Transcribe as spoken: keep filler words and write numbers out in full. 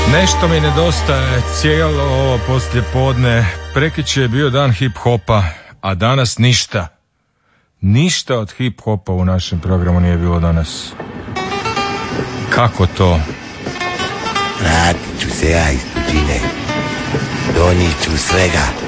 Nešto mi nedostaje cijelo ovo poslijepodne. Prekjučer je bio dan hip-hopa, a danas ništa. Ništa od hip-hopa u našem programu nije bilo danas. Kako to? Vratit ću se ja iz tuđine. Donijet ću svega.